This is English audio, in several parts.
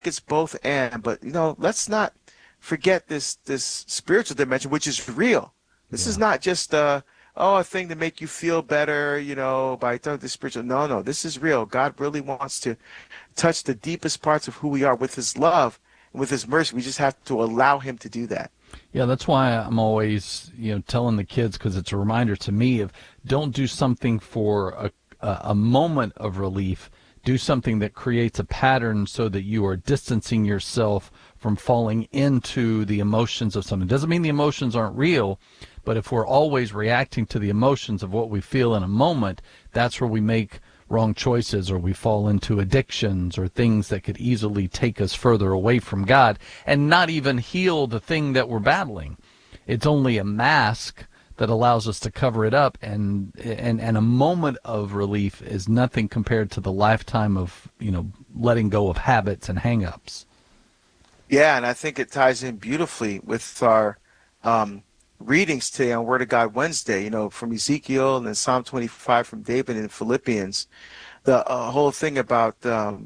it's both and, but let's not forget this spiritual dimension, which is real. This is Yeah. not just a thing to make you feel better, by talking the spiritual. No, no, this is real. God really wants to touch the deepest parts of who we are with his love and with his mercy. We just have to allow him to do that. Yeah, that's why I'm always, telling the kids, because it's a reminder to me of, don't do something for a moment of relief. Do something that creates a pattern so that you are distancing yourself from falling into the emotions of something. Doesn't mean the emotions aren't real, but if we're always reacting to the emotions of what we feel in a moment, that's where we make wrong choices, or we fall into addictions or things that could easily take us further away from God and not even heal the thing that we're battling. It's only a mask that allows us to cover it up, and a moment of relief is nothing compared to the lifetime of, letting go of habits and hang-ups. Yeah, and I think it ties in beautifully with our um, readings today on Word of God Wednesday, from Ezekiel and then Psalm 25 from David and Philippians. The whole thing about,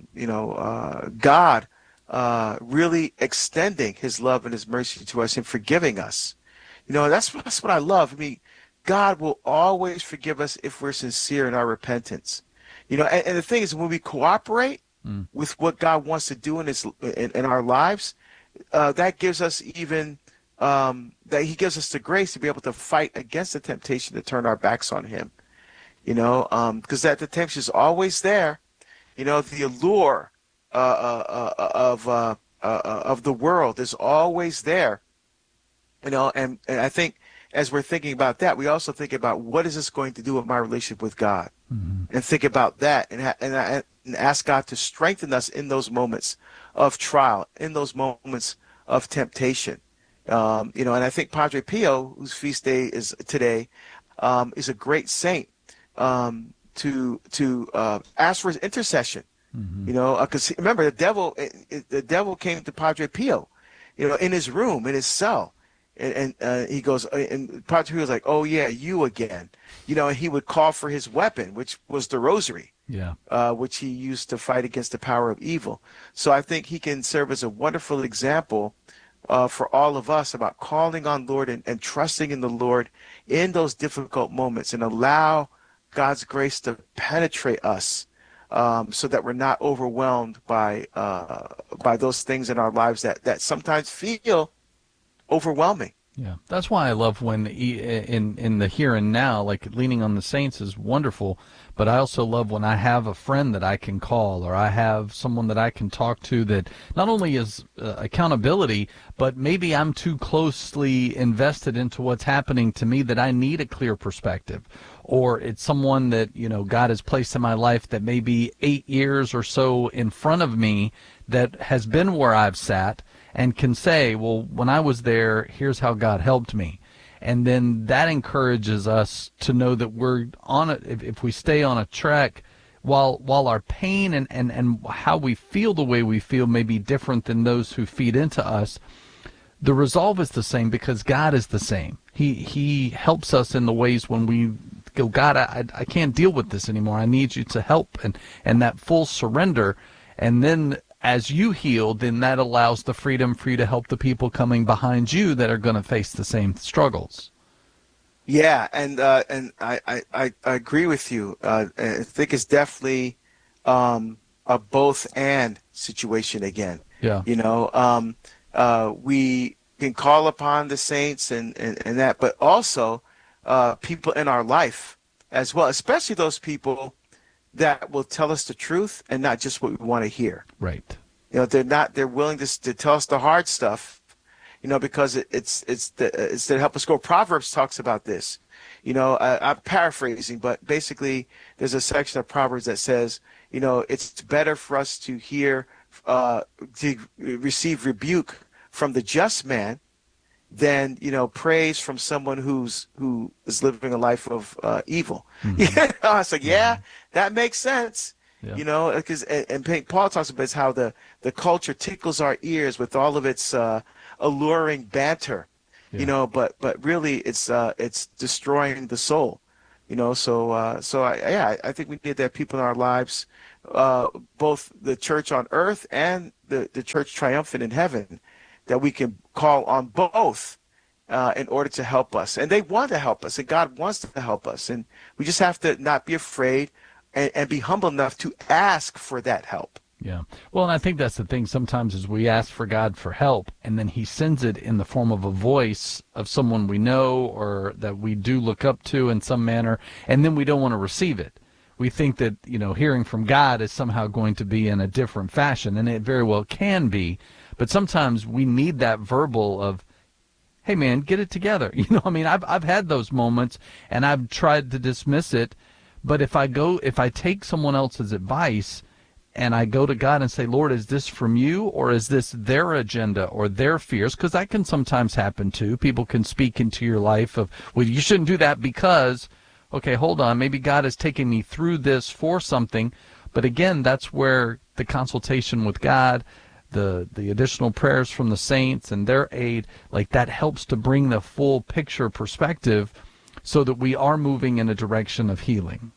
God really extending his love and his mercy to us and forgiving us. That's what I love. I mean, God will always forgive us if we're sincere in our repentance. And the thing is, when we cooperate Mm. with what God wants to do in our lives, that gives us even that He gives us the grace to be able to fight against the temptation to turn our backs on Him. Because that the temptation is always there. The allure of the world is always there. And I think as we're thinking about that, we also think about what is this going to do with my relationship with God, Hmm. and think about that, and ask God to strengthen us in those moments of trial, in those moments of temptation. And I think Padre Pio, whose feast day is today, is a great saint to ask for his intercession. Hmm. Because remember, the devil came to Padre Pio, in his room, in his cell, and he goes, and Padre Pio was like, "Oh yeah, you again," and he would call for his weapon, which was the rosary, Yeah. which he used to fight against the power of evil. So I think he can serve as a wonderful example for all of us about calling on Lord and trusting in the Lord in those difficult moments, and allow God's grace to penetrate us, so that we're not overwhelmed by those things in our lives that sometimes feel overwhelming. Yeah, that's why I love when in the here and now, like leaning on the saints is wonderful. But I also love when I have a friend that I can call, or I have someone that I can talk to that not only is accountability, but maybe I'm too closely invested into what's happening to me that I need a clear perspective, or it's someone that God has placed in my life that may be 8 years or so in front of me that has been where I've sat and can say, well, when I was there, here's how God helped me. And then that encourages us to know that we're on it. If we stay on a track, while our pain and how we feel the way we feel may be different than those who feed into us, the resolve is the same because God is the same. He helps us in the ways when we go, God, I can't deal with this anymore. I need you to help, and that full surrender. And then as you heal, then that allows the freedom for you to help the people coming behind you that are going to face the same struggles. Yeah, and I agree with you. I think it's definitely a both and situation again. Yeah. We can call upon the saints and that, but also people in our life as well, especially those people that will tell us the truth and not just what we want to hear. Right. They're willing to tell us the hard stuff, because it's to help us grow. Proverbs talks about this. I'm paraphrasing, but basically there's a section of Proverbs that says, it's better for us to to receive rebuke from the just man than, praise from someone who is living a life of evil. Hmm. It's like, Hmm. yeah, that makes sense. Yeah. Because and Paul talks about how the culture tickles our ears with all of its alluring banter, Yeah. but really it's destroying the soul. So I think we need to have people in our lives uh, both the church on earth and the church triumphant in heaven, that we can call on both in order to help us. And they want to help us, and God wants to help us. And we just have to not be afraid and be humble enough to ask for that help. Yeah. Well, and I think that's the thing sometimes is we ask for God for help, and then he sends it in the form of a voice of someone we know or that we do look up to in some manner, and then we don't want to receive it. We think that, hearing from God is somehow going to be in a different fashion, and it very well can be, but sometimes we need that verbal of, hey, man, get it together. I've had those moments, and I've tried to dismiss it, but if I take someone else's advice, and I go to God and say, Lord, is this from you, or is this their agenda or their fears? Because that can sometimes happen too. People can speak into your life of, well, you shouldn't do that because, okay, hold on, maybe God has taken me through this for something. But again, that's where the consultation with God, the additional prayers from the saints and their aid, like that helps to bring the full picture perspective so that we are moving in a direction of healing.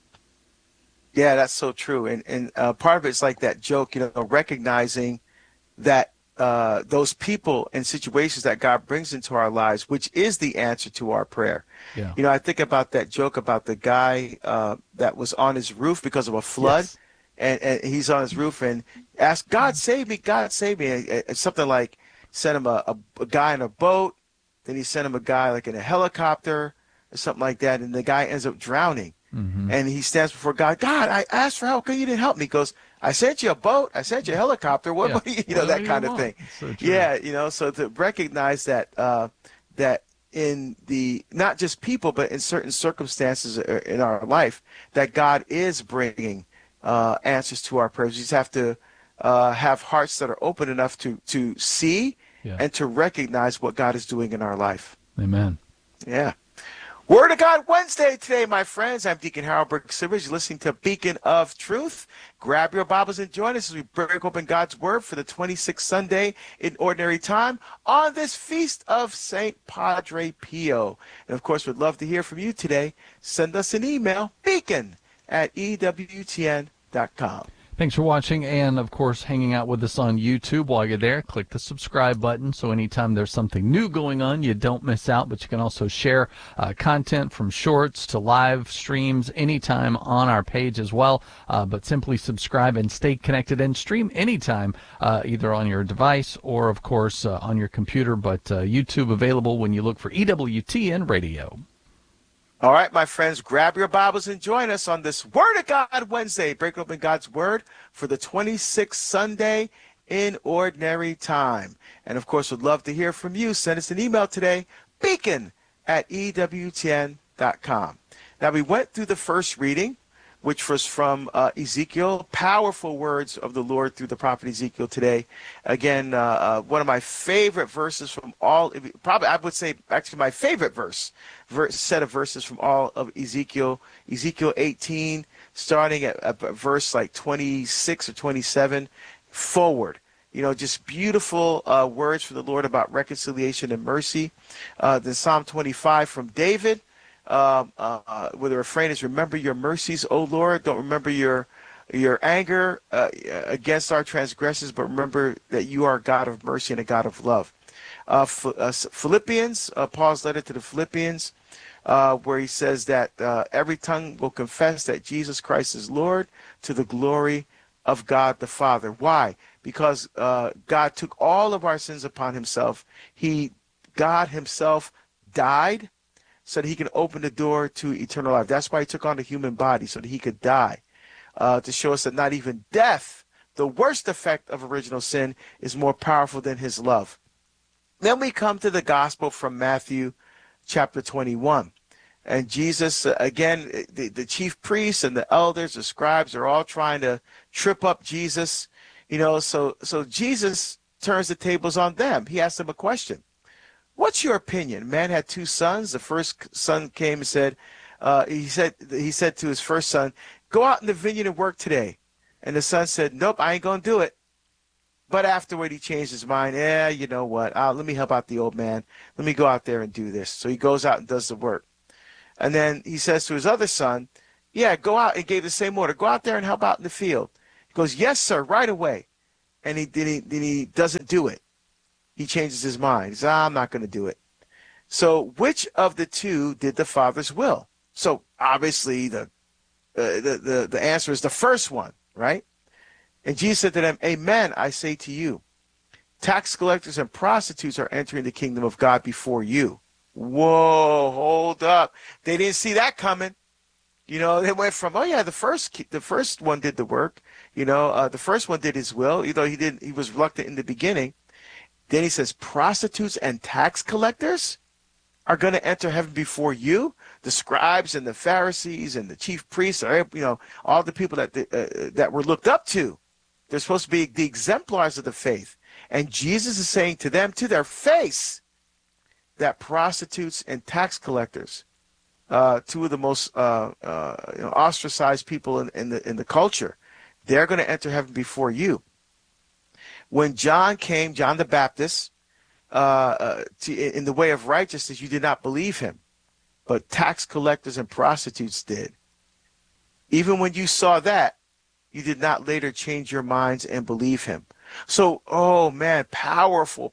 Yeah, that's so true. And part of it's like that joke, recognizing that those people and situations that God brings into our lives, which is the answer to our prayer. Yeah. I think about that joke about the guy that was on his roof because of a flood. Yes. And he's on his roof and asked, God, save me, God, save me. And something like sent him a guy in a boat. Then he sent him a guy like in a helicopter or something like that. And the guy ends up drowning. Mm-hmm. And he stands before God. God, I asked for help. You didn't help me. He goes, I sent you a boat. I sent you a helicopter. What, Yeah. that kind of thing. So true. Yeah, so to recognize that that in the not just people, but in certain circumstances in our life, that God is bringing answers to our prayers. We just have to have hearts that are open enough to see and to recognize what God is doing in our life. Amen. Yeah. Word of God Wednesday today, my friends. I'm Deacon Harold Burke-Silvers. You're listening to Beacon of Truth. Grab your Bibles and join us as we break open God's Word for the 26th Sunday in Ordinary Time on this feast of St. Padre Pio. And, of course, we'd love to hear from you today. Send us an email, beacon@ewtn.com. Thanks for watching and, of course, hanging out with us on YouTube. While you're there, click the subscribe button so anytime there's something new going on, you don't miss out. But you can also share content from shorts to live streams anytime on our page as well. But simply subscribe and stay connected and stream anytime, either on your device or, of course, on your computer. But YouTube available when you look for EWTN Radio. All right, my friends, grab your Bibles and join us on this Word of God Wednesday. Break open God's Word for the 26th Sunday in Ordinary Time. And, of course, we'd love to hear from you. Send us an email today, beacon@ewtn.com. Now, we went through the first reading, which was from Ezekiel. Powerful words of the Lord through the prophet Ezekiel today. Again, one of my favorite verses from all, probably I would say actually my favorite set of verses from all of Ezekiel. Ezekiel 18, starting at verse like 26 or 27 forward. Just beautiful words from the Lord about reconciliation and mercy. Then Psalm 25 from David. Where the refrain is, remember your mercies, O Lord. Don't remember your anger against our transgressions, but remember that you are a God of mercy and a God of love. Philippians, Paul's letter to the Philippians, where he says that every tongue will confess that Jesus Christ is Lord to the glory of God the Father. Why? Because God took all of our sins upon himself. God himself died so that he can open the door to eternal life. That's why he took on a human body, so that he could die, to show us that not even death, the worst effect of original sin, is more powerful than his love. Then we come to the gospel from Matthew chapter 21. And Jesus, again, the chief priests and the elders, the scribes, are all trying to trip up Jesus. So Jesus turns the tables on them. He asks them a question. What's your opinion? Man had two sons. The first son came and said, he said to his first son, go out in the vineyard and work today. And the son said, nope, I ain't going to do it. But afterward, he changed his mind. Yeah, you know what? Let me help out the old man. Let me go out there and do this. So he goes out and does the work. And then he says to his other son, yeah, go out, and gave the same order. Go out there and help out in the field. Goes, yes, sir, right away. And he doesn't do it. He changes his mind. He says, I'm not going to do it. So which of the two did the Father's will? So obviously the answer is the first one, right? And Jesus said to them, amen, I say to you, tax collectors and prostitutes are entering the kingdom of God before you. Whoa, hold up. They didn't see that coming. They went from, oh yeah, the first one did the work. The first one did his will, he was reluctant in the beginning. Then he says, prostitutes and tax collectors are going to enter heaven before you. The scribes and the Pharisees and the chief priests are, all the people that were looked up to. They're supposed to be the exemplars of the faith. And Jesus is saying to them, to their face, that prostitutes and tax collectors, two of the most ostracized people in the culture, they're going to enter heaven before you. When John came, John the Baptist, in the way of righteousness, you did not believe him, but tax collectors and prostitutes did. Even when you saw that, you did not later change your minds and believe him. So, oh man, powerful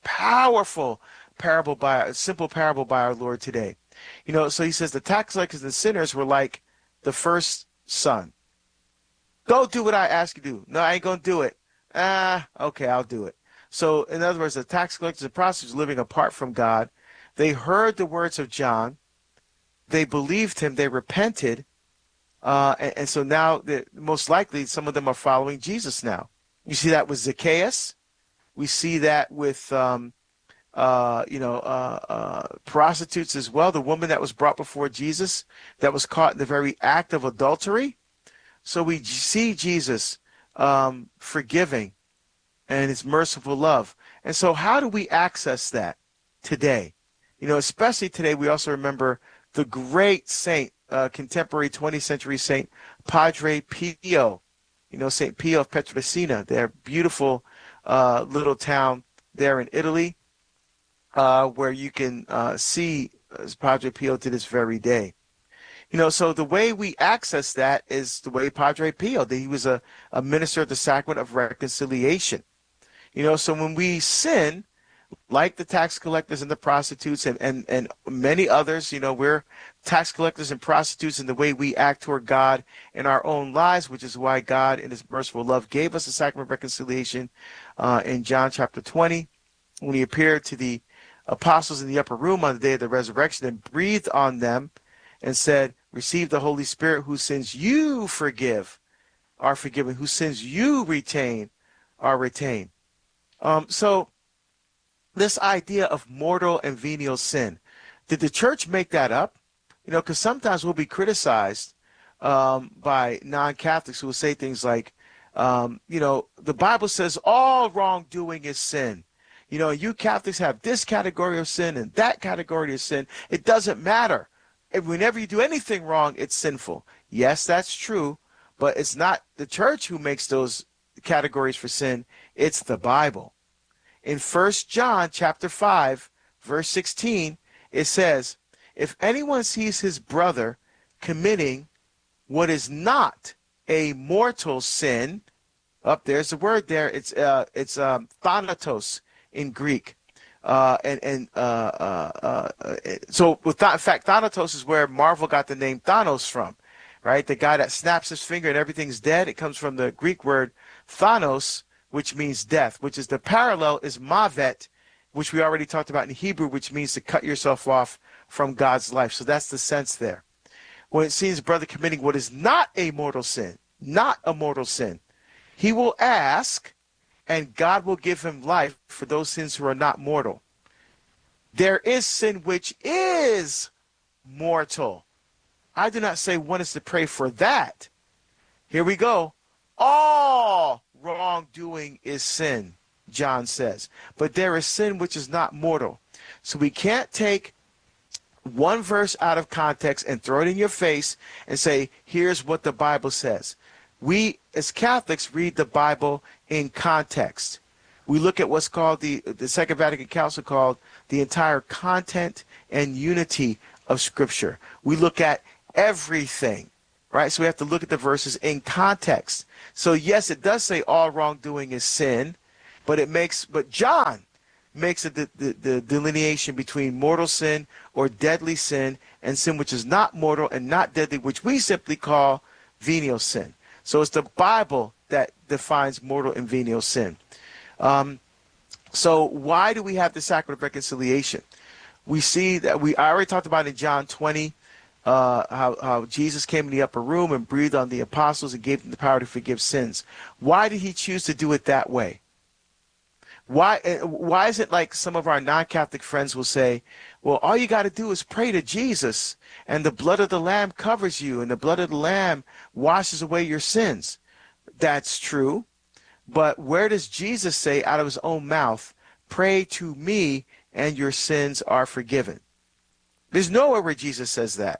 simple parable by our Lord today. So he says the tax collectors and sinners were like the first son. Go do what I ask you to do. No, I ain't going to do it. Okay, I'll do it. So, in other words, the tax collectors and prostitutes living apart from God, they heard the words of John, they believed him, they repented, and so now, most likely, some of them are following Jesus now. You see that with Zacchaeus. We see that with, prostitutes as well. The woman that was brought before Jesus that was caught in the very act of adultery. So we see Jesus forgiving and his merciful love. And so how do we access that today? Especially today, we also remember the great saint, contemporary 20th century saint, Padre Pio. St. Pio of Pietrelcina, their beautiful little town there in Italy, where you can see Padre Pio to this very day. So the way we access that is the way Padre Pio did. He was a minister of the sacrament of reconciliation. So when we sin, like the tax collectors and the prostitutes and many others, we're tax collectors and prostitutes in the way we act toward God in our own lives, which is why God in his merciful love gave us the sacrament of reconciliation in John chapter 20, when he appeared to the apostles in the upper room on the day of the resurrection and breathed on them and said, receive the Holy Spirit, whose sins you forgive are forgiven, whose sins you retain are retained. So this idea of mortal and venial sin, did the church make that up? Because sometimes we'll be criticized by non-Catholics who will say things like, the Bible says all wrongdoing is sin. You Catholics have this category of sin and that category of sin. It doesn't matter. Whenever you do anything wrong, it's sinful. Yes, that's true, but it's not the church who makes those categories for sin. It's the Bible. In 1 John chapter 5, verse 16, it says, if anyone sees his brother committing what is not a mortal sin, there's the word there, it's thanatos in Greek. So in fact, thanatos is where Marvel got the name Thanos from, right? The guy that snaps his finger and everything's dead. It comes from the Greek word Thanos, which means death, which is the parallel is mavet, which we already talked about in Hebrew, which means to cut yourself off from God's life. So that's the sense there. When it sees brother committing what is not a mortal sin, he will ask, and God will give him life for those sins who are not mortal. There is sin which is mortal. I do not say one is to pray for that. Here we go. All wrongdoing is sin, John says. But there is sin which is not mortal. So we can't take one verse out of context and throw it in your face and say, here's what the Bible says. We, as Catholics, read the Bible in context. We look at what's called the Second Vatican Council called the entire content and unity of Scripture. We look at everything, right? So we have to look at the verses in context. So yes, it does say all wrongdoing is sin, but John makes the delineation between mortal sin or deadly sin and sin which is not mortal and not deadly, which we simply call venial sin. So it's the Bible that defines mortal and venial sin. So why do we have the sacrament of reconciliation? We see that I already talked about in John 20, how Jesus came in the upper room and breathed on the apostles and gave them the power to forgive sins. Why did he choose to do it that way? Why is it like some of our non-Catholic friends will say, well, all you got to do is pray to Jesus and the blood of the Lamb covers you and the blood of the Lamb washes away your sins? That's true. But where does Jesus say out of his own mouth, pray to me and your sins are forgiven? There's nowhere where Jesus says that.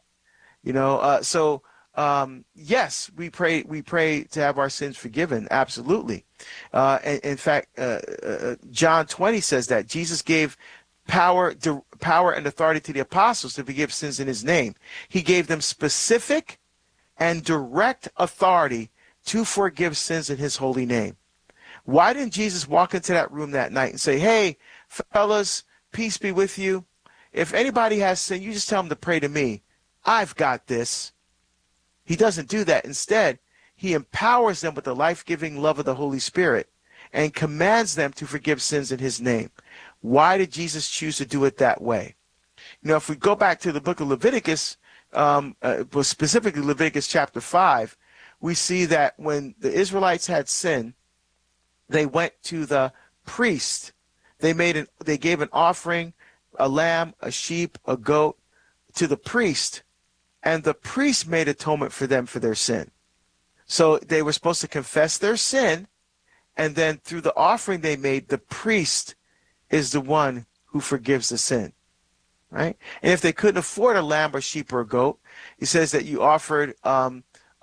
Yes, we pray to have our sins forgiven. Absolutely. In fact, John 20 says that Jesus gave power and authority to the apostles to forgive sins in his name. He gave them specific and direct authority to forgive sins in his holy name. Why didn't Jesus walk into that room that night and say, hey, fellas, peace be with you. If anybody has sin, you just tell them to pray to me. I've got this. He doesn't do that. Instead, he empowers them with the life-giving love of the Holy Spirit and commands them to forgive sins in his name. Why did Jesus choose to do it that way? If we go back to the book of Leviticus, specifically Leviticus chapter 5, we see that when the Israelites had sinned, they went to the priest. They gave an offering, a lamb, a sheep, a goat, to the priest, and the priest made atonement for them for their sin. So they were supposed to confess their sin, and then through the offering they made, the priest is the one who forgives the sin, right? And if they couldn't afford a lamb or sheep or a goat, he says that you offered an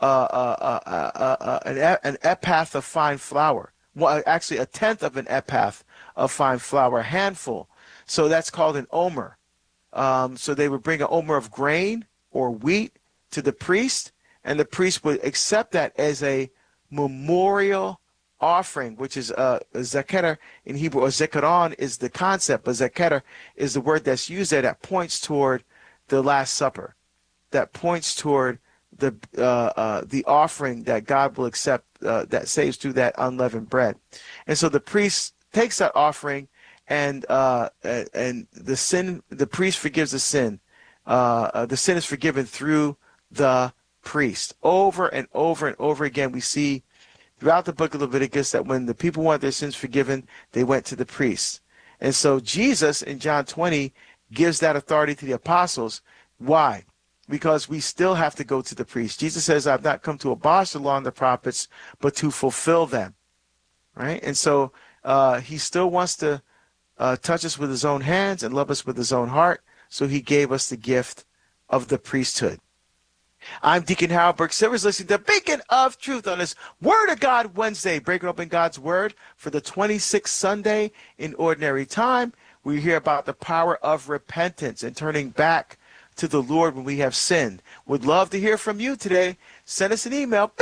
ephah of fine flour. Well, actually, a tenth of an ephah of fine flour, a handful. So that's called an omer. So they would bring an omer of grain or wheat to the priest, and the priest would accept that as a memorial offering, which is zaketer in Hebrew, or zekaron is the concept, but zaketer is the word that's used there that points toward the Last Supper, that points toward the offering that God will accept that saves through that unleavened bread. And so the priest takes that offering, and the priest forgives the sin. The sin is forgiven through the priest. Over and over and over again, we see throughout the book of Leviticus that when the people want their sins forgiven, they went to the priest. And so Jesus in John 20 gives that authority to the apostles. Why? Because we still have to go to the priest. Jesus says, I've not come to abolish the law and the prophets, but to fulfill them. Right? And so he still wants to touch us with his own hands and love us with his own heart. So he gave us the gift of the priesthood. I'm Deacon Harold Burke Silvers, listening to Beacon of Truth on this Word of God Wednesday, breaking open God's Word for the 26th Sunday in Ordinary Time. We hear about the power of repentance and turning back to the Lord when we have sinned. Would love to hear from you today. Send us an email,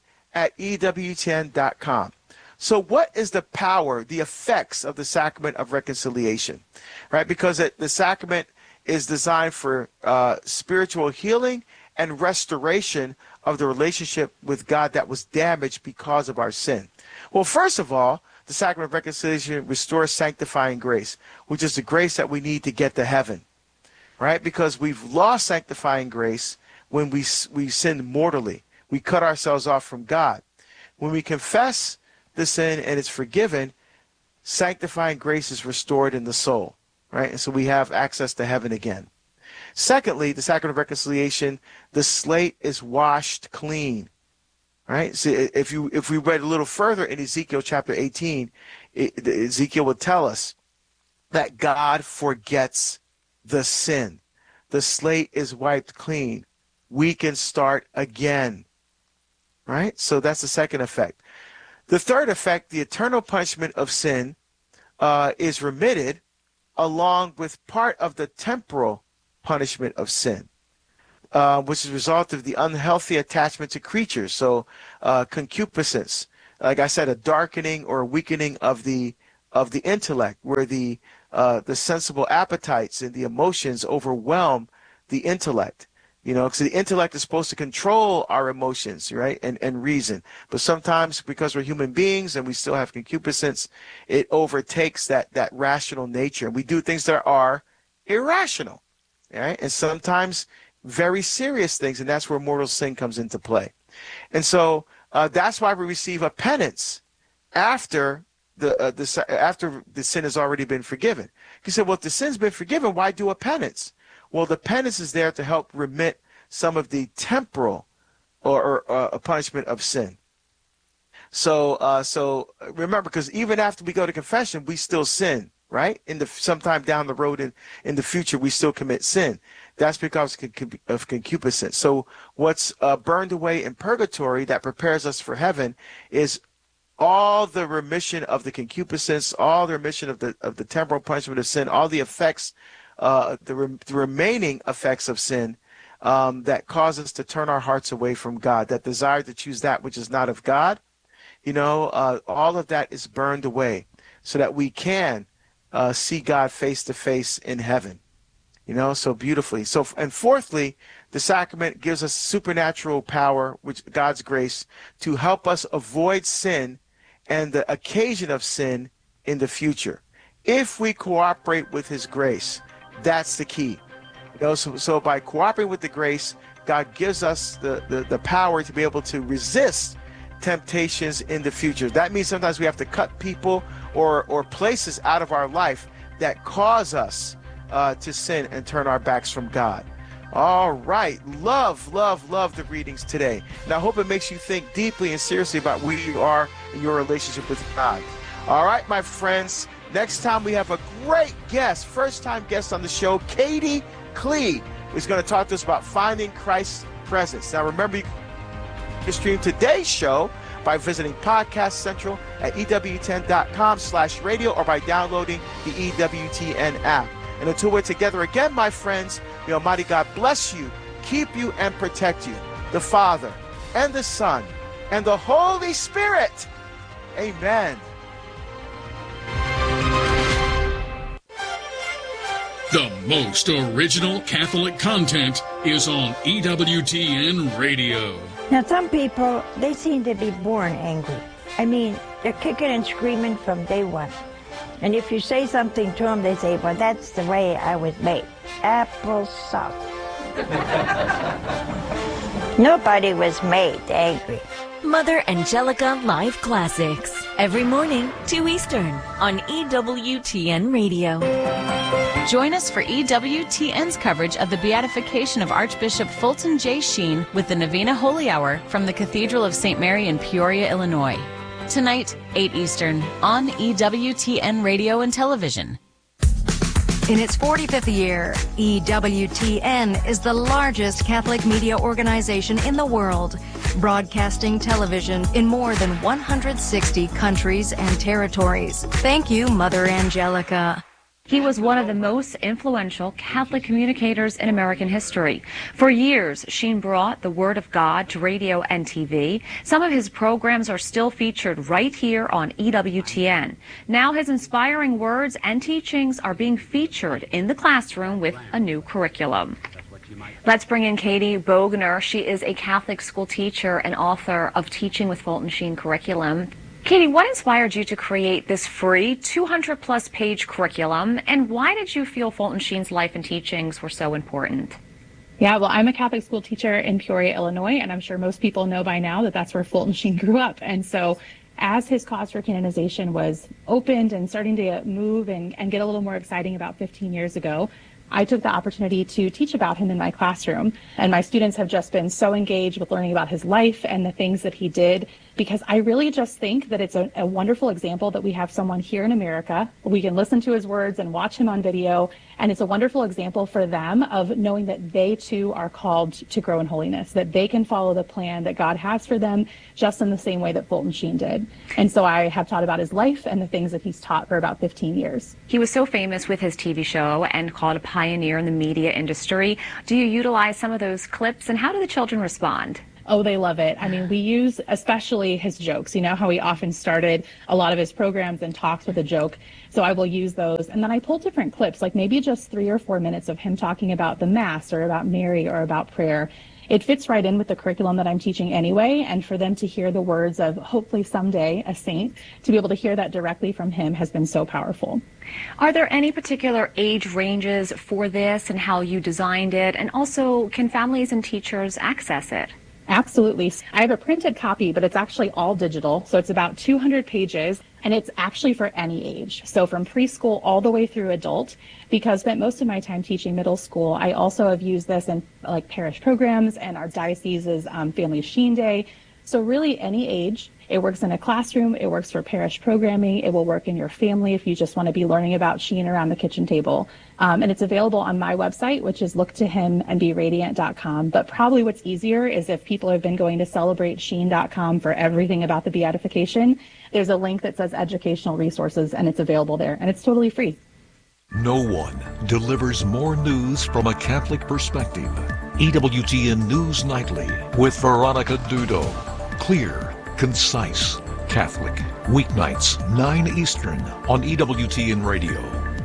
beacon@ewtn.com. So what is the power, the effects of the sacrament of reconciliation? Right? Because the sacrament is designed for spiritual healing and restoration of the relationship with God that was damaged because of our sin. Well, first of all, the sacrament of reconciliation restores sanctifying grace, which is the grace that we need to get to heaven, right? Because we've lost sanctifying grace when we sinned mortally. We cut ourselves off from God. When we confess the sin and it's forgiven, sanctifying grace is restored in the soul, right? And so we have access to heaven again. Secondly, the sacrament of reconciliation, the slate is washed clean, right? So if we read a little further in Ezekiel chapter 18, Ezekiel would tell us that God forgets the sin. The slate is wiped clean. We can start again, right? So that's the second effect. The third effect, the eternal punishment of sin, is remitted along with part of the temporal punishment of sin. which is a result of the unhealthy attachment to creatures. So concupiscence, like I said, a darkening or a weakening of the intellect, where the sensible appetites and the emotions overwhelm the intellect. You know, because the intellect is supposed to control our emotions, right, and reason. But sometimes, because we're human beings and we still have concupiscence, it overtakes that rational nature, and we do things that are irrational, right? And sometimes very serious things, and that's where mortal sin comes into play. And so that's why we receive a penance after after the sin has already been forgiven. You said, well, if the sin's been forgiven, why do a penance? Well, the penance is there to help remit some of the temporal or a punishment of sin. So remember, because even after we go to confession, we still sin, right? Sometime down the road in the future, we still commit sin. That's because of concupiscence. So what's burned away in purgatory that prepares us for heaven is all the remission of the concupiscence, all the remission of the temporal punishment of sin, all the effects, the remaining effects of sin that cause us to turn our hearts away from God, that desire to choose that which is not of God. You know, all of that is burned away so that we can see God face to face in heaven. You know, so beautifully. So, and fourthly, the sacrament gives us supernatural power, which God's grace, to help us avoid sin and the occasion of sin in the future. If we cooperate with his grace, that's the key. You know, so by cooperating with the grace, God gives us the power to be able to resist temptations in the future. That means sometimes we have to cut people or places out of our life that cause us to sin and turn our backs from God. All right. Love the readings today. And I hope it makes you think deeply and seriously about where you are in your relationship with God. All right, my friends. Next time we have a great guest, first-time guest on the show, Katie Klee, who's going to talk to us about finding Christ's presence. Now, remember, you can stream today's show by visiting Podcast Central at EWTN.com/radio or by downloading the EWTN app. And until we're together again, my friends, may Almighty God bless you, keep you, and protect you. The Father, and the Son, and the Holy Spirit. Amen. The most original Catholic content is on EWTN Radio. Now, some people, they seem to be born angry. I mean, they're kicking and screaming from day one. And if you say something to them, they say, well, that's the way I was made. Applesauce. Nobody was made angry. Mother Angelica Live Classics. Every morning, 2 Eastern, on EWTN Radio. Join us for EWTN's coverage of the beatification of Archbishop Fulton J. Sheen with the Novena Holy Hour from the Cathedral of St. Mary in Peoria, Illinois. Tonight, 8 Eastern, on EWTN Radio and Television. In its 45th year, EWTN is the largest Catholic media organization in the world, broadcasting television in more than 160 countries and territories. Thank you, Mother Angelica. He was one of the most influential Catholic communicators in American history. For years, Sheen brought the Word of God to radio and TV. Some of his programs are still featured right here on EWTN. Now his inspiring words and teachings are being featured in the classroom with a new curriculum. Let's bring in Katie Bogner. She is a Catholic school teacher and author of Teaching with Fulton Sheen curriculum. Katie, what inspired you to create this free 200-plus page curriculum, and why did you feel Fulton Sheen's life and teachings were so important? Yeah, well, I'm a Catholic school teacher in Peoria, Illinois, and I'm sure most people know by now that that's where Fulton Sheen grew up. And so as his cause for canonization was opened and starting to move and get a little more exciting about 15 years ago, I took the opportunity to teach about him in my classroom. And my students have just been so engaged with learning about his life and the things that he did because I really just think that it's a wonderful example that we have someone here in America. We can listen to his words and watch him on video, and it's a wonderful example for them of knowing that they too are called to grow in holiness, that they can follow the plan that God has for them just in the same way that Fulton Sheen did. And so I have taught about his life and the things that he's taught for about 15 years. He was so famous with his TV show and called a pioneer in the media industry. Do you utilize some of those clips, and how do the children respond? Oh, they love it. I mean, we use especially his jokes. You know how he often started a lot of his programs and talks with a joke. So I will use those. And then I pull different clips, like maybe just 3 or 4 minutes of him talking about the Mass or about Mary or about prayer. It fits right in with the curriculum that I'm teaching anyway. And for them to hear the words of hopefully someday a saint, to be able to hear that directly from him has been so powerful. Are there any particular age ranges for this and how you designed it? And also, can families and teachers access it? Absolutely. I have a printed copy, but it's actually all digital. So it's about 200 pages, and it's actually for any age. So from preschool all the way through adult, because I spent most of my time teaching middle school. I also have used this in like parish programs and our diocese's Family Sheen Day. So really any age. It works in a classroom. It works for parish programming. It will work in your family if you just want to be learning about Sheen around the kitchen table. And it's available on my website, which is looktohimandberadiant.com. But probably what's easier is if people have been going to celebratesheen.com for everything about the beatification, there's a link that says educational resources, and it's available there. And it's totally free. No one delivers more news from a Catholic perspective. EWTN News Nightly with Veronica Dudo. Clear, concise, Catholic. Weeknights, 9 Eastern on EWTN Radio.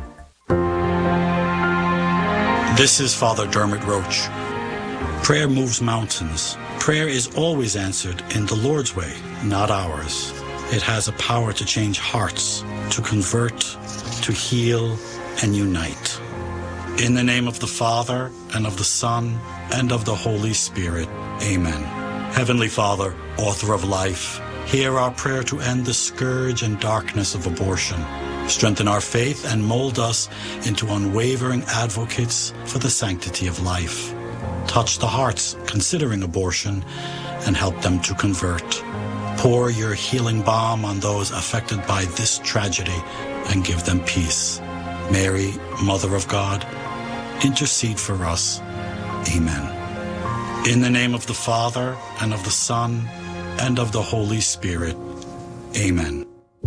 This is Father Dermot Roach. Prayer moves mountains. Prayer is always answered in the Lord's way, not ours. It has a power to change hearts, to convert, to heal, and unite. In the name of the Father, and of the Son, and of the Holy Spirit. Amen. Heavenly Father, author of life, hear our prayer to end the scourge and darkness of abortion. Strengthen our faith and mold us into unwavering advocates for the sanctity of life. Touch the hearts considering abortion and help them to convert. Pour your healing balm on those affected by this tragedy and give them peace. Mary, Mother of God, intercede for us. Amen. In the name of the Father, and of the Son, and of the Holy Spirit. Amen.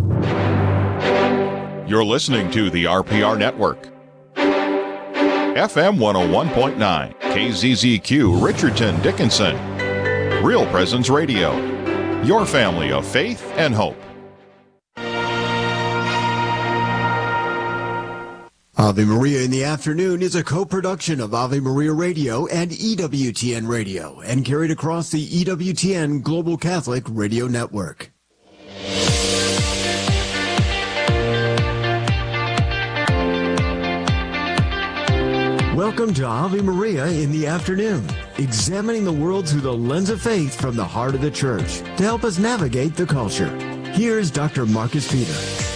You're listening to the RPR Network. FM 101.9, KZZQ, Richardson, Dickinson. Real Presence Radio. Your family of faith and hope. Ave Maria in the Afternoon is a co-production of Ave Maria Radio and EWTN Radio and carried across the EWTN Global Catholic Radio Network. Welcome to Ave Maria in the Afternoon, examining the world through the lens of faith from the heart of the Church to help us navigate the culture. Here's Dr. Marcus Peter.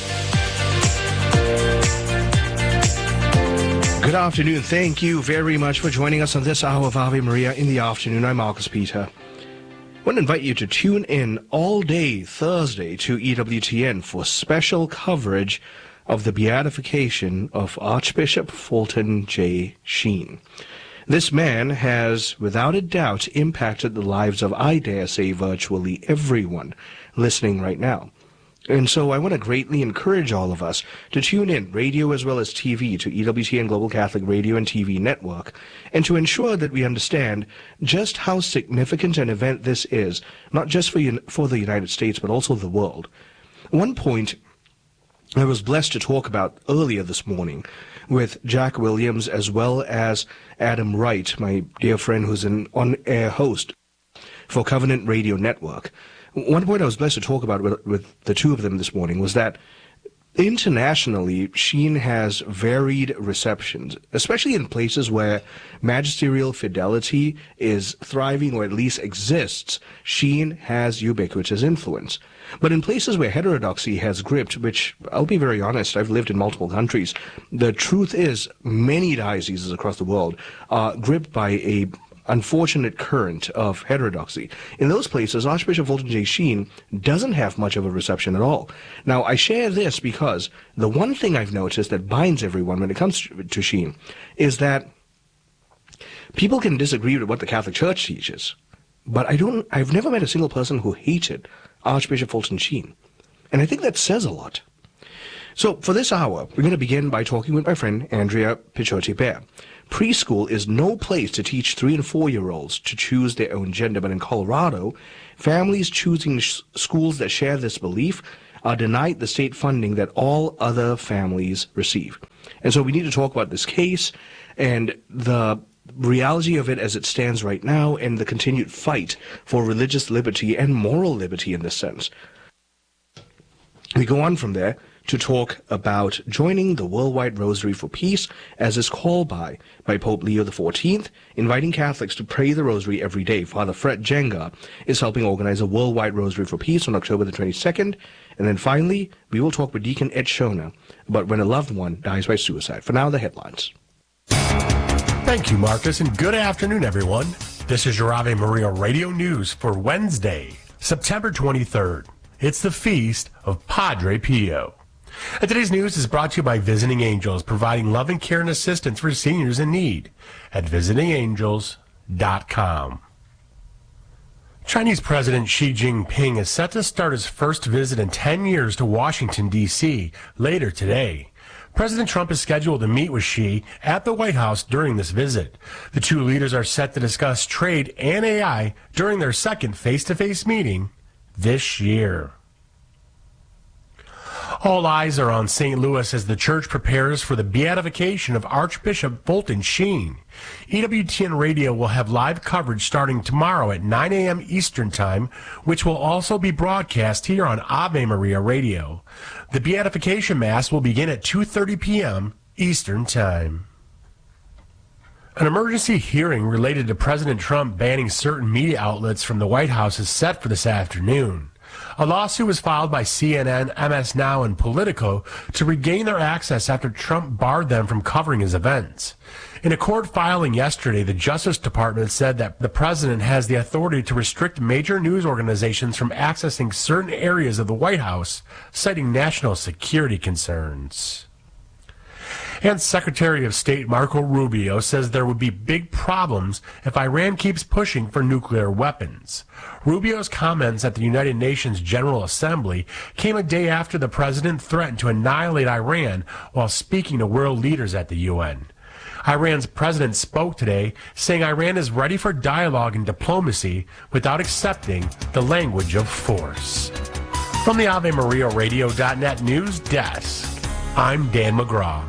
Good afternoon. Thank you very much for joining us on this hour of Ave Maria in the Afternoon. I'm Marcus Peter. I want to invite you to tune in all day Thursday to EWTN for special coverage of the beatification of Archbishop Fulton J. Sheen. This man has, without a doubt, impacted the lives of, I dare say, virtually everyone listening right now. And so I want to greatly encourage all of us to tune in, radio as well as TV, to EWTN Global Catholic Radio and TV Network, and to ensure that we understand just how significant an event this is, not just for the United States, but also the world. One point I was blessed to talk about earlier this morning with Jack Williams as well as Adam Wright, my dear friend who's an on-air host for Covenant Radio Network. One point I was blessed to talk about with the two of them this morning was that internationally, Sheen has varied receptions, especially in places where magisterial fidelity is thriving or at least exists. Sheen has ubiquitous influence. But in places where heterodoxy has gripped, which I'll be very honest, I've lived in multiple countries, the truth is many dioceses across the world are gripped by unfortunate current of heterodoxy. In those places, Archbishop Fulton J. Sheen doesn't have much of a reception at all. Now, I share this because the one thing I've noticed that binds everyone when it comes to Sheen is that people can disagree with what the Catholic Church teaches, but I've never met a single person who hated Archbishop Fulton Sheen. And I think that says a lot. So for this hour, we're going to begin by talking with my friend Andrea Picciotti-Bear. Preschool is no place to teach 3- and 4-year-olds to choose their own gender, but in Colorado, families choosing schools that share this belief are denied the state funding that all other families receive. And so we need to talk about this case and the reality of it as it stands right now and the continued fight for religious liberty and moral liberty in this sense. We go on from there to talk about joining the Worldwide Rosary for Peace, as is called by Pope Leo XIV, inviting Catholics to pray the Rosary every day. Father Fred Jenga is helping organize a Worldwide Rosary for Peace on October the 22nd. And then finally, we will talk with Deacon Ed Shona about when a loved one dies by suicide. For now, the headlines. Thank you, Marcus, and good afternoon, everyone. This is your Ave Maria Radio News for Wednesday, September 23rd. It's the feast of Padre Pio. And today's news is brought to you by Visiting Angels, providing love and care and assistance for seniors in need at visitingangels.com. Chinese President Xi Jinping is set to start his first visit in 10 years to Washington, D.C. later today. President Trump is scheduled to meet with Xi at the White House during this visit. The two leaders are set to discuss trade and AI during their second face-to-face meeting this year. All eyes are on St. Louis as the church prepares for the beatification of Archbishop Fulton Sheen. EWTN Radio will have live coverage starting tomorrow at 9 a.m. Eastern Time, which will also be broadcast here on Ave Maria Radio. The beatification Mass will begin at 2:30 p.m. Eastern Time. An emergency hearing related to President Trump banning certain media outlets from the White House is set for this afternoon. A lawsuit was filed by CNN, MS Now, and Politico to regain their access after Trump barred them from covering his events. In a court filing yesterday, the Justice Department said that the president has the authority to restrict major news organizations from accessing certain areas of the White House, citing national security concerns. And Secretary of State Marco Rubio says there would be big problems if Iran keeps pushing for nuclear weapons. Rubio's comments at the United Nations General Assembly came a day after the president threatened to annihilate Iran while speaking to world leaders at the UN. Iran's president spoke today, saying Iran is ready for dialogue and diplomacy without accepting the language of force. From the AveMariaRadio.net news desk, I'm Dan McGraw.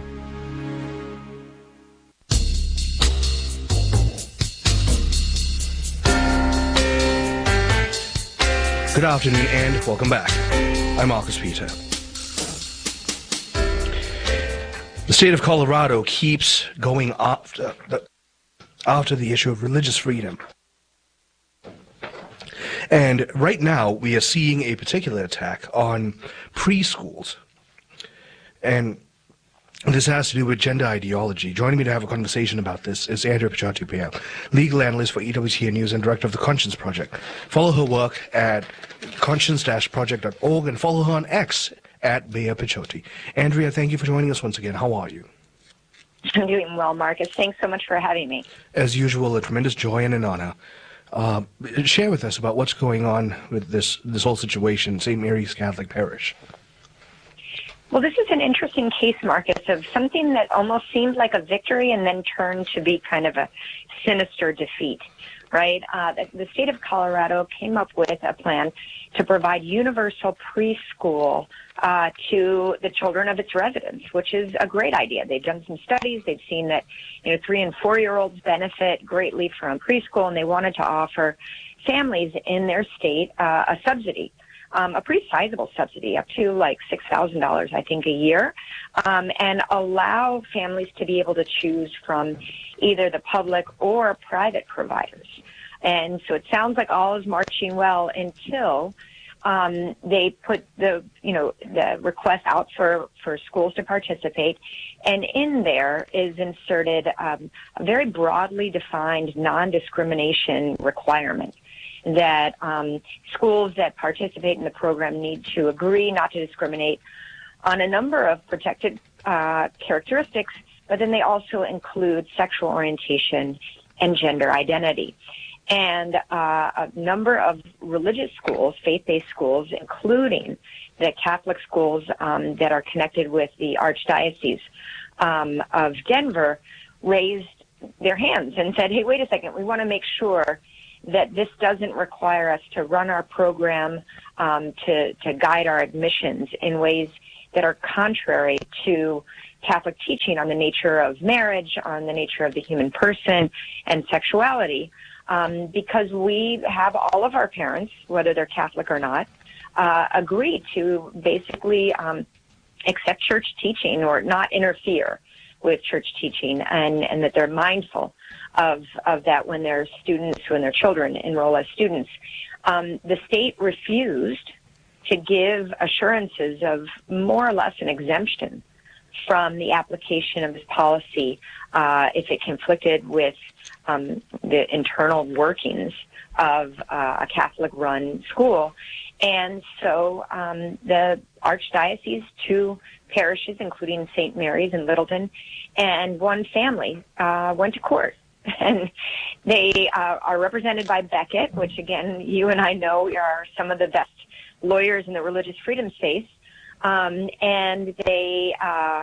Good afternoon and welcome back. I'm Marcus Peter. The state of Colorado keeps going after the issue of religious freedom. And right now we are seeing a particular attack on preschools. And this has to do with gender ideology. Joining me to have a conversation about this is Andrea Picciotti-Bear, legal analyst for EWTN News and director of the Conscience Project. Follow her work at conscience-project.org and follow her on X at Bea Picciotti. Andrea, thank you for joining us once again. How are you? I'm doing well, Marcus. Thanks so much for having me. As usual, a tremendous joy and an honor. Share with us about what's going on with this whole situation, St. Mary's Catholic Parish. Well, this is an interesting case, Marcus, of something that almost seemed like a victory and then turned to be kind of a sinister defeat, right? The state of Colorado came up with a plan to provide universal preschool to the children of its residents, which is a great idea. They've done some studies. They've seen that 3- and 4-year-olds benefit greatly from preschool, and they wanted to offer families in their state a subsidy. A pretty sizable subsidy, up to like $6,000, I think, a year, and allow families to be able to choose from either the public or private providers. And so it sounds like all is marching well until They put the request out for schools to participate, and in there is inserted a very broadly defined non-discrimination requirement that schools that participate in the program need to agree not to discriminate on a number of protected characteristics, but then they also include sexual orientation and gender identity. And a number of religious schools, faith-based schools, including the Catholic schools that are connected with the Archdiocese of Denver, raised their hands and said, hey, wait a second, we want to make sure that this doesn't require us to run our program, to guide our admissions in ways that are contrary to Catholic teaching on the nature of marriage, on the nature of the human person, and sexuality. Because we have all of our parents, whether they're Catholic or not, agree to basically accept church teaching or not interfere with church teaching, and that they're mindful of that when their children enroll as students. The state refused to give assurances of more or less an exemption from the application of this policy if it conflicted with the internal workings of a Catholic-run school. And so the Archdiocese, 2 parishes, including St. Mary's in Littleton, and 1 family went to court. And they are represented by Becket, which, again, you and I know are some of the best lawyers in the religious freedom space. And they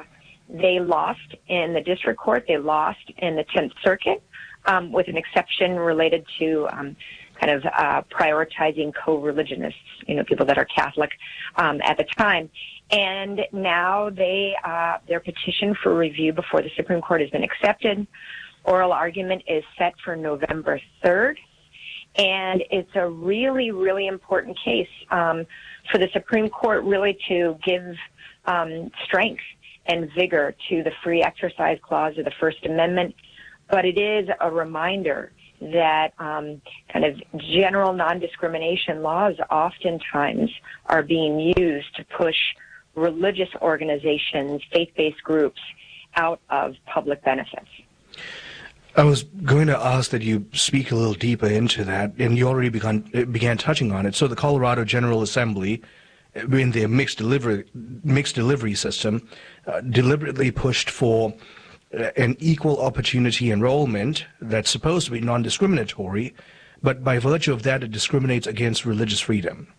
lost in the district court. They lost in the 10th Circuit with an exception related to prioritizing co-religionists, people that are Catholic at the time. And now their petition for review before the Supreme Court has been accepted. Oral argument is set for November 3rd. And it's a really, really important case for the Supreme Court really to give strength and vigor to the free exercise clause of the First Amendment. But it is a reminder that general non-discrimination laws oftentimes are being used to push religious organizations, faith-based groups out of public benefits. I was going to ask that you speak a little deeper into that, and you already began touching on it. So the Colorado General Assembly, in their mixed delivery system, deliberately pushed for an equal opportunity enrollment that's supposed to be non-discriminatory, but by virtue of that, it discriminates against religious freedom.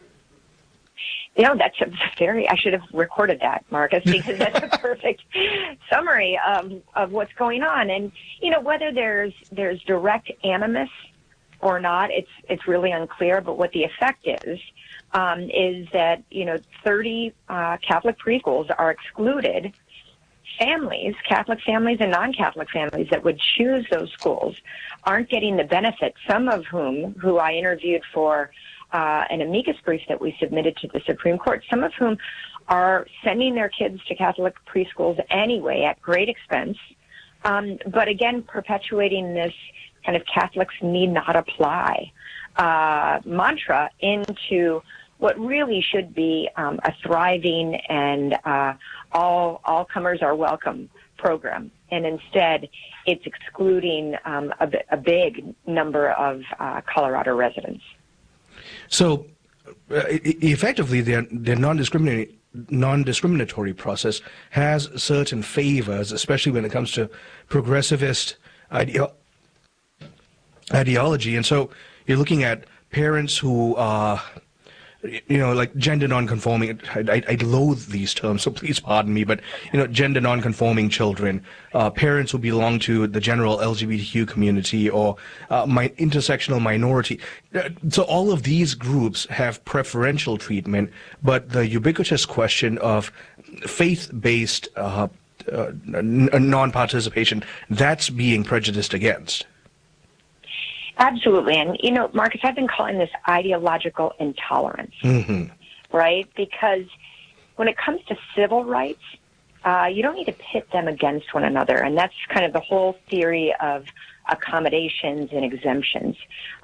That's I should have recorded that, Marcus, because that's a perfect summary of what's going on. And, whether there's direct animus or not, it's really unclear. But what the effect is that, 30 Catholic preschools are excluded. Families, Catholic families and non-Catholic families that would choose those schools aren't getting the benefit, some of who I interviewed for an amicus brief that we submitted to the Supreme Court, some of whom are sending their kids to Catholic preschools anyway at great expense, but again, perpetuating this kind of Catholics need not apply mantra into what really should be a thriving and all comers are welcome program. And instead, it's excluding a big number of Colorado residents. So, effectively, their non-discriminatory process has certain favors, especially when it comes to progressivist ideology. And so, you're looking at parents who are, like gender non-conforming. I loathe these terms, so please pardon me, but, gender non-conforming children, parents who belong to the general LGBTQ community or intersectional minority. So all of these groups have preferential treatment, but the ubiquitous question of faith-based non-participation, that's being prejudiced against. Absolutely. And, Marcus, I've been calling this ideological intolerance, right? Because when it comes to civil rights, you don't need to pit them against one another. And that's kind of the whole theory of accommodations and exemptions.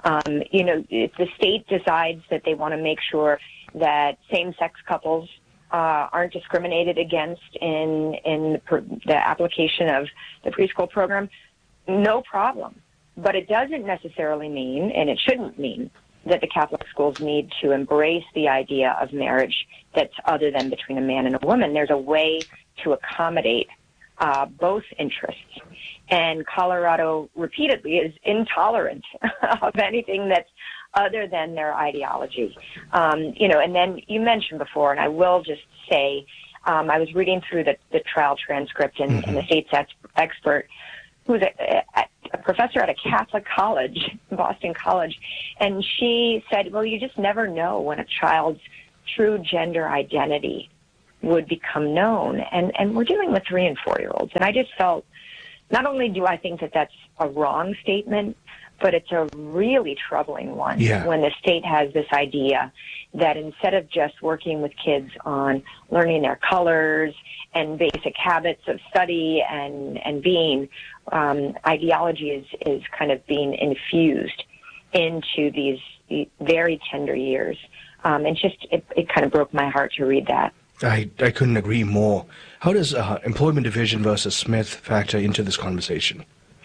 If the state decides that they want to make sure that same-sex couples aren't discriminated against in the application of the preschool program, no problem. But it doesn't necessarily mean, and it shouldn't mean, that the Catholic schools need to embrace the idea of marriage that's other than between a man and a woman. There's a way to accommodate both interests. And Colorado repeatedly is intolerant of anything that's other than their ideology. And then you mentioned before, and I will just say, I was reading through the trial transcript, and the state's expert, who's a professor at a Catholic college, Boston College, and she said, well, you just never know when a child's true gender identity would become known. And we're dealing with 3- and 4-year-olds. And I just felt, not only do I think that that's a wrong statement, but it's a really troubling one when the state has this idea that instead of just working with kids on learning their colors and basic habits of study and being, ideology is kind of being infused into these very tender years. And it kind of broke my heart to read that. I couldn't agree more. How does Employment Division versus Smith factor into this conversation?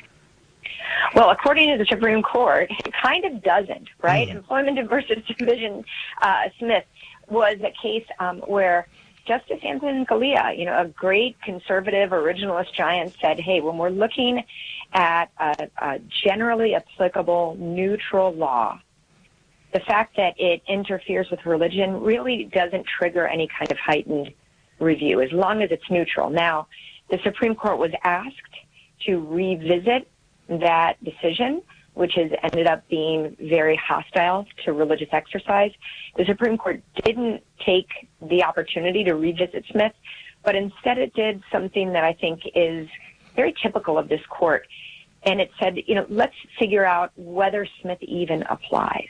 Well, according to the Supreme Court, it kind of doesn't, right? Employment versus Division Smith was a case where Justice Antonin Scalia, a great conservative originalist giant, said, hey, when we're looking at a generally applicable neutral law, the fact that it interferes with religion really doesn't trigger any kind of heightened review, as long as it's neutral. Now, the Supreme Court was asked to revisit that decision, which has ended up being very hostile to religious exercise. The Supreme Court didn't take the opportunity to revisit Smith, but instead it did something that I think is very typical of this court. And it said, let's figure out whether Smith even applies.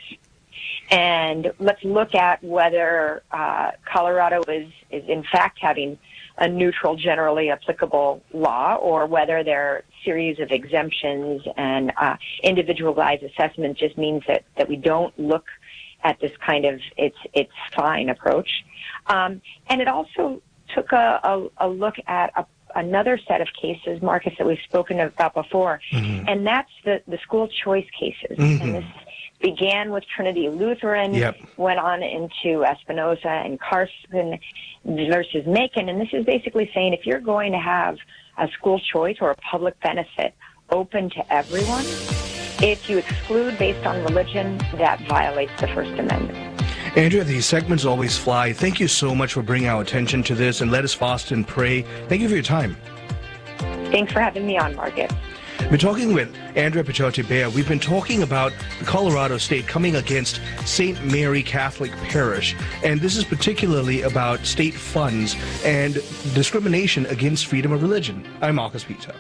And let's look at whether Colorado is in fact having a neutral, generally applicable law, or whether their series of exemptions and individualized assessment just means that we don't look at this kind of it's fine approach. And it also took a look at another set of cases, Marcus, that we've spoken about before, and that's the school choice cases. And this began with Trinity Lutheran, went on into Espinoza and Carson versus Macon. And this is basically saying if you're going to have a school choice or a public benefit open to everyone, if you exclude based on religion, that violates the First Amendment. Andrea, these segments always fly. Thank you so much for bringing our attention to this, and let us fast and pray. Thank you for your time. Thanks for having me on, Marcus. We're talking with Andrea Picciotti-Beyer. We've been talking about the Colorado State coming against St. Mary Catholic Parish, and this is particularly about state funds and discrimination against freedom of religion. I'm Marcus Peter.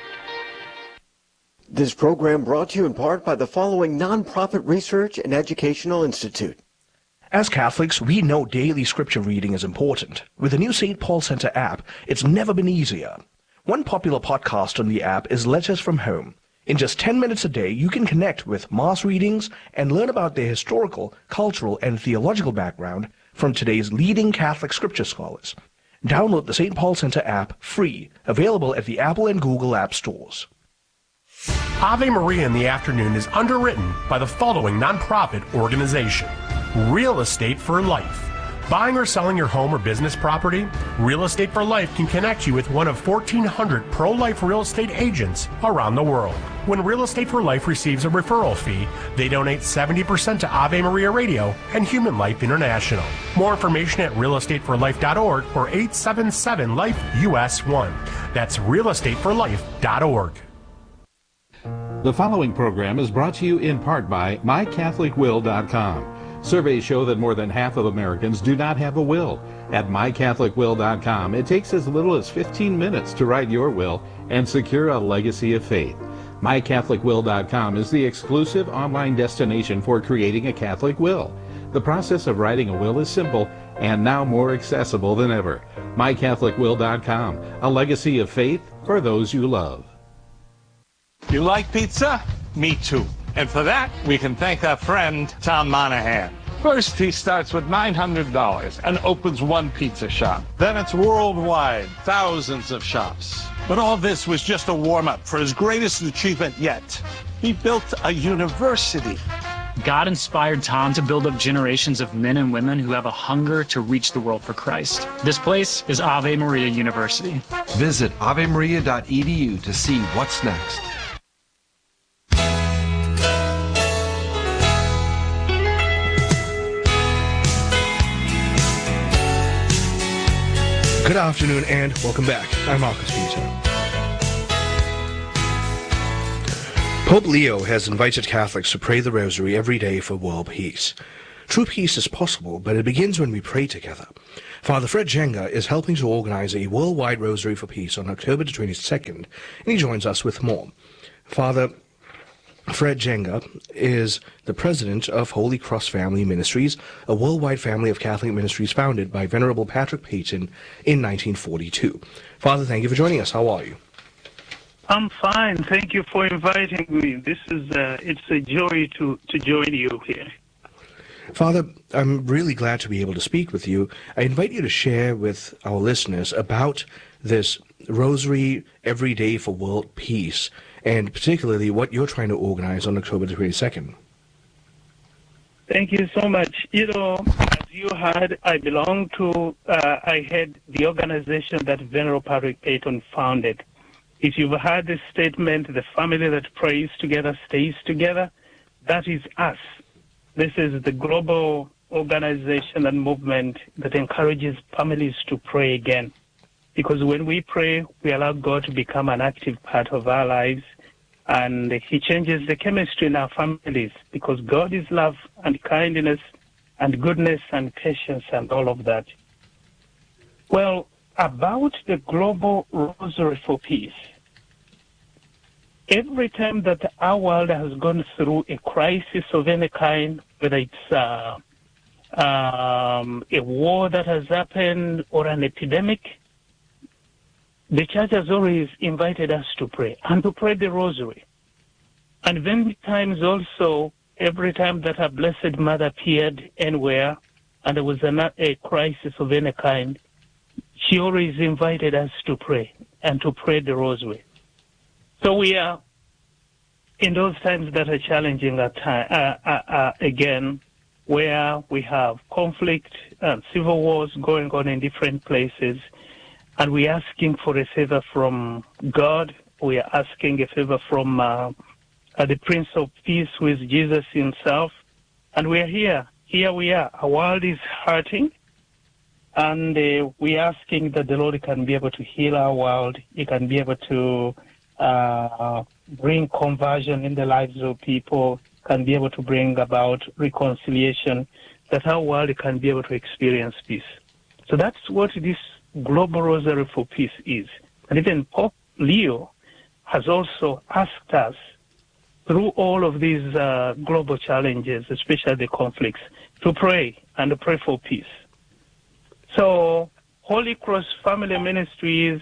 This program brought to you in part by the following nonprofit research and educational institute. As Catholics, we know daily scripture reading is important. With the new St. Paul Center app, it's never been easier. One popular podcast on the app is Letters from Home. In just 10 minutes a day, you can connect with Mass readings and learn about their historical, cultural, and theological background from today's leading Catholic scripture scholars. Download the St. Paul Center app free, available at the Apple and Google App Stores. Ave Maria in the Afternoon is underwritten by the following nonprofit organization: Real Estate for Life. Buying or selling your home or business property? Real Estate for Life can connect you with one of 1,400 pro-life real estate agents around the world. When Real Estate for Life receives a referral fee, they donate 70% to Ave Maria Radio and Human Life International. More information at realestateforlife.org or 877-LIFE-US1. That's realestateforlife.org. The following program is brought to you in part by MyCatholicWill.com. Surveys show that more than half of Americans do not have a will. At MyCatholicWill.com, it takes as little as 15 minutes to write your will and secure a legacy of faith. MyCatholicWill.com is the exclusive online destination for creating a Catholic will. The process of writing a will is simple and now more accessible than ever. MyCatholicWill.com, a legacy of faith for those you love. You like pizza? Me too. And for that, we can thank our friend, Tom Monahan. First, he starts with $900 and opens one pizza shop. Then it's worldwide, thousands of shops. But all this was just a warm-up for his greatest achievement yet. He built a university. God inspired Tom to build up generations of men and women who have a hunger to reach the world for Christ. This place is Ave Maria University. Visit avemaria.edu to see what's next. Good afternoon and welcome back. I'm Marcus Peter. Pope Leo has invited Catholics to pray the Rosary every day for world peace. True peace is possible, but it begins when we pray together. Father Fred Jenga is helping to organize a worldwide Rosary for Peace on October the 22nd, and he joins us with more. Father Fred Jenga is the president of Holy Cross Family Ministries, a worldwide family of Catholic ministries founded by Venerable Patrick Peyton in 1942. Father, thank you for joining us. How are you? I'm fine. Thank you for inviting me. This is it's a joy to join you here. Father, I'm really glad to be able to speak with you. I invite you to share with our listeners about this Rosary Every Day for World Peace, and particularly what you're trying to organize on October the 22nd. Thank you so much. You know, as you heard, I belong to, I head the organization that Venerable Patrick Peyton founded. If you've heard this statement, the family that prays together stays together, that is us. This is the global organization and movement that encourages families to pray again. Because when we pray, we allow God to become an active part of our lives, and He changes the chemistry in our families, because God is love and kindness and goodness and patience and all of that. Well, about the global Rosary for Peace, every time that our world has gone through a crisis of any kind, whether it's a war that has happened or an epidemic, the Church has always invited us to pray, and to pray the Rosary. And many times also, every time that a Blessed Mother appeared anywhere, and there was a crisis of any kind, she always invited us to pray, and to pray the Rosary. So we are, in those times that are challenging again, where we have conflict and civil wars going on in different places, and we're asking for a favor from God. We are asking a favor from the Prince of Peace, who is Jesus himself. And we are here. Here we are. Our world is hurting. And we're asking that the Lord can be able to heal our world. He can be able to bring conversion in the lives of people, can be able to bring about reconciliation, that our world can be able to experience peace. So that's what this Global Rosary for Peace is. And even Pope Leo has also asked us, through all of these global challenges, especially the conflicts, to pray and pray for peace. So Holy Cross Family Ministries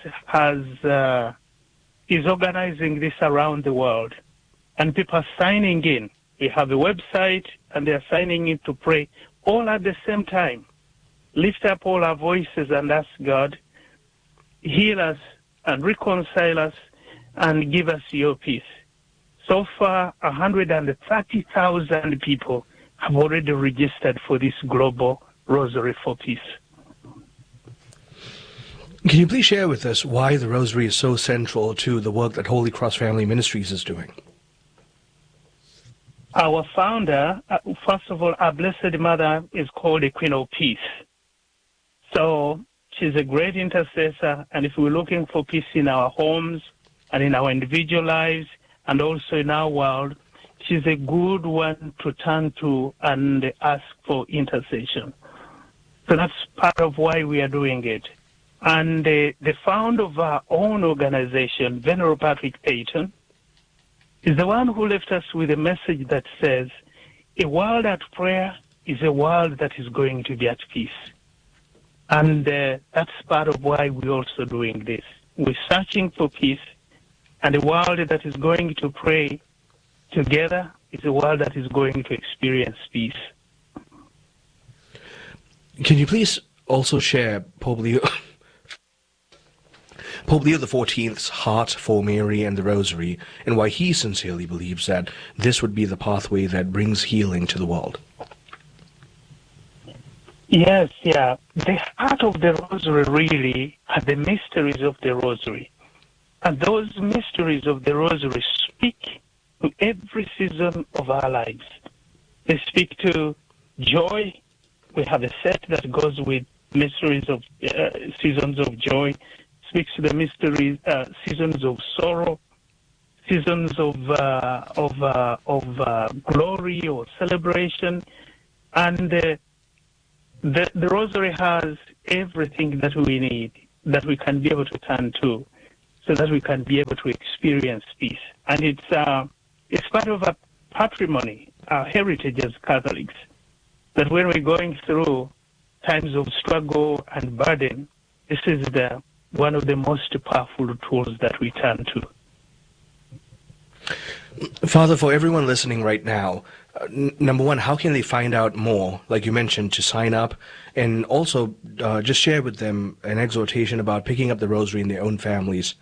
is organizing this around the world, and people are signing in. We have a website, and they're signing in to pray all at the same time. Lift up all our voices and ask God, heal us and reconcile us and give us your peace. So far, 130,000 people have already registered for this Global Rosary for Peace. Can you please share with us why the Rosary is so central to the work that Holy Cross Family Ministries is doing? Our founder, first of all, our Blessed Mother is called the Queen of Peace. So she's a great intercessor, and if we're looking for peace in our homes and in our individual lives and also in our world, she's a good one to turn to and ask for intercession. So that's part of why we are doing it. And the founder of our own organization, Venerable Patrick Peyton, is the one who left us with a message that says, a world at prayer is a world that is going to be at peace. And that's part of why we're also doing this. We're searching for peace, and the world that is going to pray together is a world that is going to experience peace. Can you please also share Pope Leo XIV's heart for Mary and the Rosary, and why he sincerely believes that this would be the pathway that brings healing to the world? Yes, yeah. The heart of the Rosary really are the mysteries of the Rosary. And those mysteries of the Rosary speak to every season of our lives. They speak to joy. We have a set that goes with mysteries of seasons of joy. Speaks to the mysteries, seasons of sorrow, seasons of glory or celebration, and the Rosary has everything that we need, that we can be able to turn to, so that we can be able to experience peace. And it's part of our patrimony, our heritage as Catholics, that when we're going through times of struggle and burden, this is one of the most powerful tools that we turn to. Father, for everyone listening right now, number one, how can they find out more, like you mentioned, to sign up, and also just share with them an exhortation about picking up the Rosary in their own families?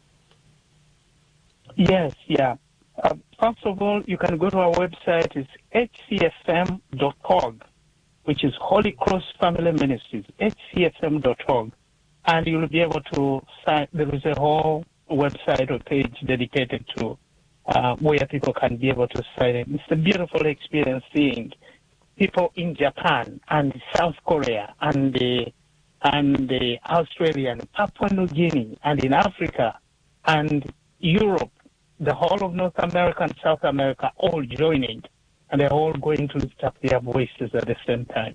Yes, yeah. First of all, you can go to our website. It's hcfm.org, which is Holy Cross Family Ministries, hcfm.org. And you'll be able to sign. There is a whole website or page dedicated to where people can be able to sign in. It's a beautiful experience seeing people in Japan and South Korea and Australia and Papua New Guinea and in Africa and Europe, the whole of North America and South America all joining, and they're all going to lift up their voices at the same time.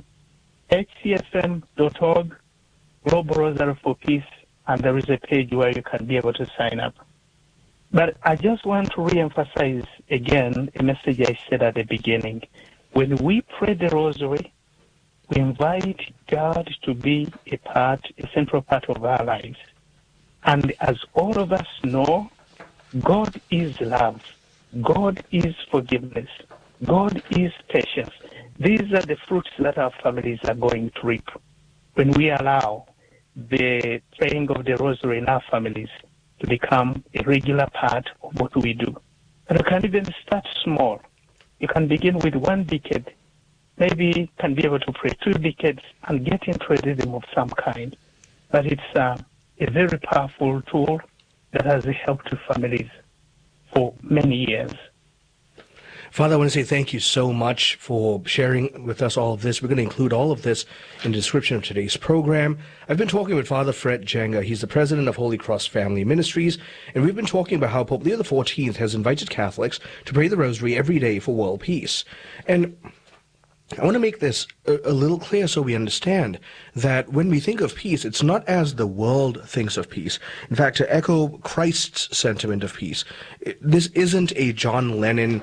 hcfm.org, Global Rosary for Peace, and there is a page where you can be able to sign up. But I just want to re-emphasize again a message I said at the beginning. When we pray the Rosary, we invite God to be a central part of our lives. And as all of us know, God is love. God is forgiveness. God is patience. These are the fruits that our families are going to reap when we allow the praying of the Rosary in our families to become a regular part of what we do. And you can even start small. You can begin with 1 decade. Maybe you can be able to pray 2 decades and get into a rhythm of some kind. But it's a very powerful tool that has helped families for many years. Father, I want to say thank you so much for sharing with us all of this. We're going to include all of this in the description of today's program. I've been talking with Father Fred Jenga. He's the president of Holy Cross Family Ministries, and we've been talking about how Pope Leo XIV has invited Catholics to pray the Rosary every day for world peace. And I want to make this a little clear so we understand that when we think of peace, it's not as the world thinks of peace. In fact, to echo Christ's sentiment of peace, this isn't a John Lennon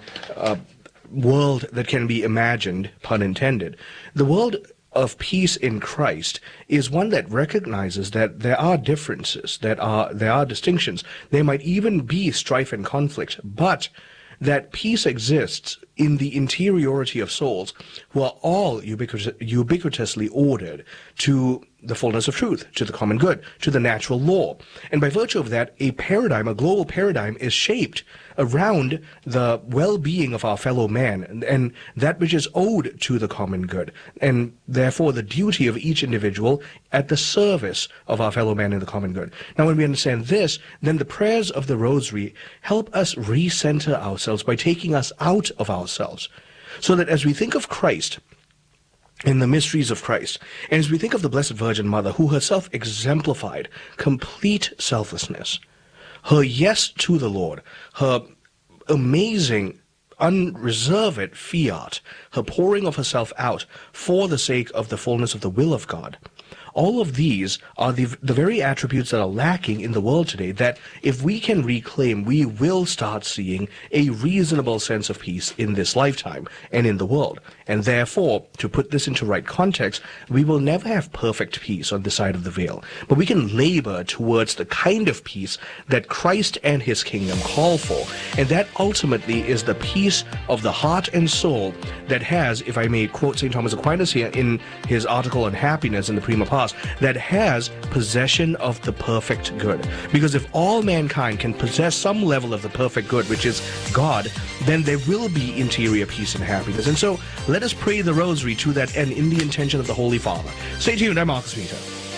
world that can be imagined, pun intended. The world of peace in Christ is one that recognizes that there are differences, there are distinctions. There might even be strife and conflict, but that peace exists in the interiority of souls who are all ubiquitously ordered to the fullness of truth, to the common good, to the natural law. And by virtue of that, a global paradigm is shaped around the well-being of our fellow man and that which is owed to the common good, and therefore the duty of each individual at the service of our fellow man in the common good. Now, when we understand this, then the prayers of the Rosary help us recenter ourselves by taking us out of ourselves, so that as we think of Christ in the mysteries of Christ, and as we think of the Blessed Virgin Mother, who herself exemplified complete selflessness, her yes to the Lord, her amazing, unreserved fiat, her pouring of herself out for the sake of the fullness of the will of God, All of these are the very attributes that are lacking in the world today, that if we can reclaim, we will start seeing a reasonable sense of peace in this lifetime and in the world. And therefore, to put this into right context, we will never have perfect peace on this side of the veil. But we can labor towards the kind of peace that Christ and his kingdom call for. And that ultimately is the peace of the heart and soul that has, if I may quote St. Thomas Aquinas here in his article on happiness in the Prima Pars, that has possession of the perfect good. Because if all mankind can possess some level of the perfect good, which is God, then there will be interior peace and happiness. And so let us pray the rosary to that end in the intention of the Holy Father. Stay tuned. I'm Marcus Peter.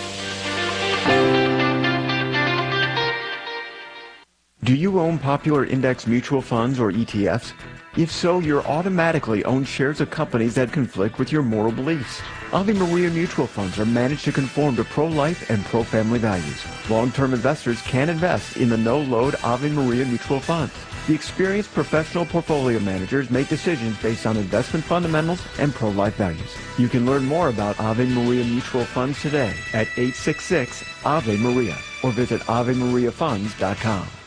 Do you own popular index mutual funds or ETFs? If so, you're automatically own shares of companies that conflict with your moral beliefs. Ave Maria mutual funds are managed to conform to pro-life and pro-family values. Long-term investors can invest in the no-load Ave Maria mutual funds. The experienced professional portfolio managers make decisions based on investment fundamentals and pro-life values. You can learn more about Ave Maria mutual funds today at 866-AVE-MARIA or visit AveMariaFunds.com.